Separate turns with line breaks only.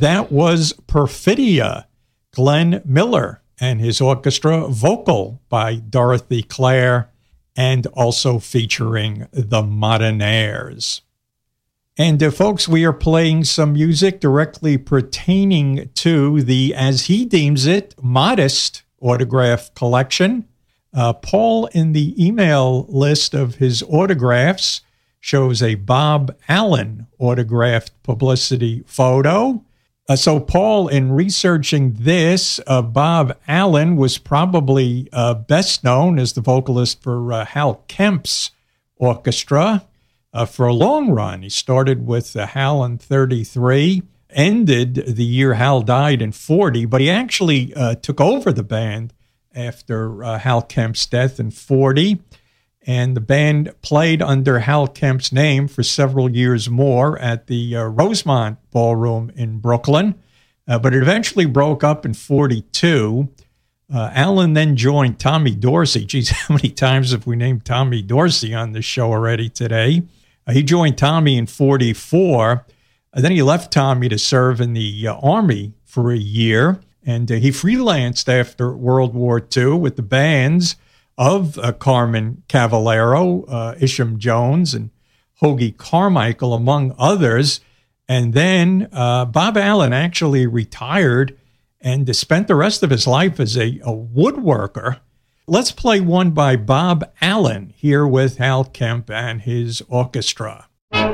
That was Perfidia, Glenn Miller and his orchestra, vocal by Dorothy Clare, and also featuring the Modernaires. And folks, we are playing some music directly pertaining to the, as he deems it, modest autograph collection. Paul, in the email list of his autographs, shows a Bob Allen autographed publicity photo. So, Paul, in researching this, Bob Allen was probably best known as the vocalist for Hal Kemp's orchestra for a long run. He started with Hal in 33, ended the year Hal died in 40, but he actually took over the band after Hal Kemp's death in 40. And the band played under Hal Kemp's name for several years more at the Rosemont Ballroom in Brooklyn. But it eventually broke up in 42. Allen then joined Tommy Dorsey. Geez, how many times have we named Tommy Dorsey on this show already today? He joined Tommy in 44. Then he left Tommy to serve in the Army for a year. And he freelanced after World War II with the bands of Carmen Cavallero, Isham Jones, and Hoagie Carmichael, among others. And then Bob Allen actually retired and spent the rest of his life as a woodworker. Let's play one by Bob Allen here with Hal Kemp and his orchestra.